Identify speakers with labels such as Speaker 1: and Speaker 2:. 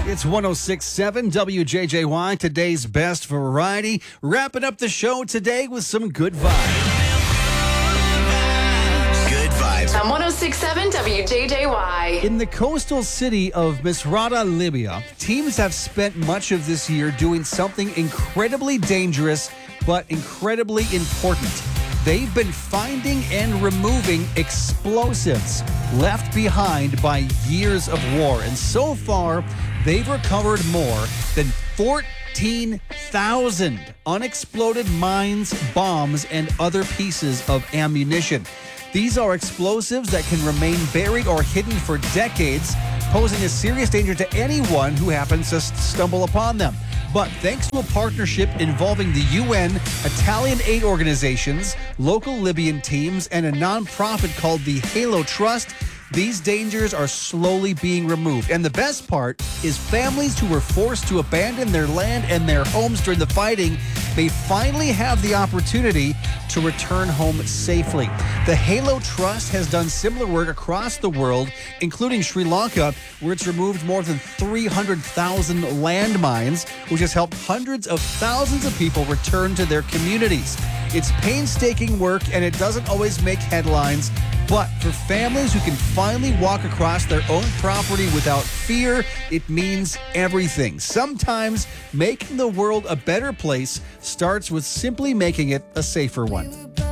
Speaker 1: It's 106.7 WJJY, today's best variety. Wrapping up the show today with some good vibes.
Speaker 2: Good vibes.
Speaker 3: On 106.7 WJJY.
Speaker 1: In the coastal city of Misrata, Libya, teams have spent much of this year doing something incredibly dangerous but incredibly important. They've been finding and removing explosives left behind by years of war. And so far, they've recovered more than 14,000 unexploded mines, bombs, and other pieces of ammunition. These are explosives that can remain buried or hidden for decades, posing a serious danger to anyone who happens to stumble upon them. But thanks to a partnership involving the UN, Italian aid organizations, local Libyan teams, and a nonprofit called the Halo Trust, these dangers are slowly being removed. And the best part is families who were forced to abandon their land and their homes during the fighting may finally have the opportunity to return home safely. The Halo Trust has done similar work across the world, including Sri Lanka, where it's removed more than 300,000 landmines, which has helped hundreds of thousands of people return to their communities. It's painstaking work, and it doesn't always make headlines, but for families who can finally walk across their own property without fear, it means everything. Sometimes making the world a better place starts with simply making it a safer one.